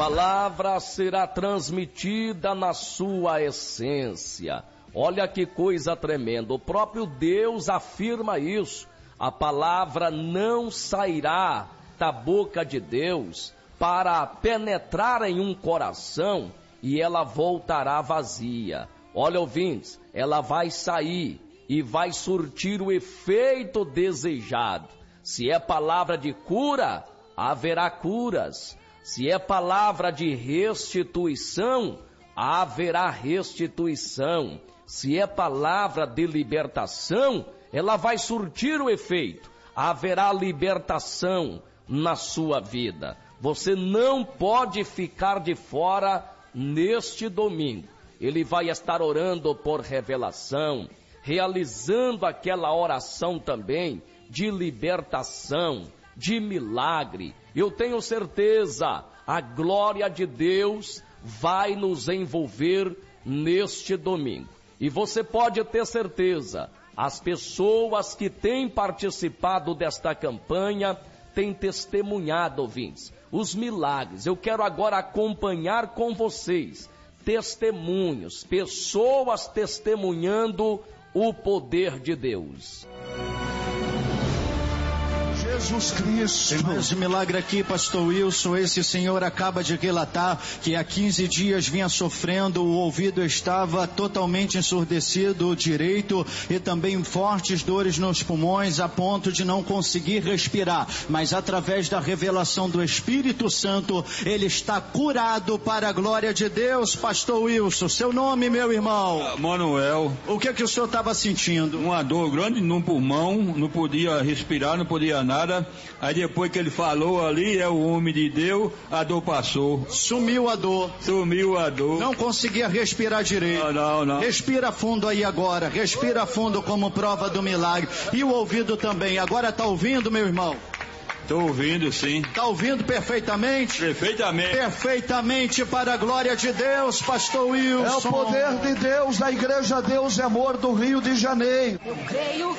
palavra será transmitida na sua essência. Olha que coisa tremenda, o próprio Deus afirma isso. A palavra não sairá da boca de Deus para penetrar em um coração e ela voltará vazia. Olha, ouvintes, ela vai sair e vai surtir o efeito desejado. Se é palavra de cura, haverá curas. Se é palavra de restituição, haverá restituição. Se é palavra de libertação, ela vai surtir o efeito. Haverá libertação na sua vida. Você não pode ficar de fora neste domingo. Ele vai estar orando por revelação, realizando aquela oração também de libertação, de milagre. Eu tenho certeza, a glória de Deus vai nos envolver neste domingo. E você pode ter certeza, as pessoas que têm participado desta campanha têm testemunhado, ouvintes, os milagres. Eu quero agora acompanhar com vocês testemunhos, pessoas testemunhando o poder de Deus. Jesus Cristo. Irmãos, milagre aqui, pastor Wilson. Esse senhor acaba de relatar que há 15 dias vinha sofrendo, o ouvido estava totalmente ensurdecido, o direito, e também fortes dores nos pulmões, a ponto de não conseguir respirar. Mas através da revelação do Espírito Santo, ele está curado para a glória de Deus. Pastor Wilson, seu nome, meu irmão? Manuel. O que o senhor estava sentindo? Uma dor grande no pulmão, não podia respirar, não podia nada. Aí depois que ele falou ali, é o homem de Deus, a dor passou. Sumiu a dor. Sumiu a dor. Não conseguia respirar direito. Não. Respira fundo aí agora. Respira fundo como prova do milagre. E o ouvido também. Agora está ouvindo, meu irmão? Estou ouvindo, sim. Está ouvindo perfeitamente? Perfeitamente. Perfeitamente, para a glória de Deus, pastor Wilson. É o poder de Deus, da Igreja Deus é Amor do Rio de Janeiro. Eu creio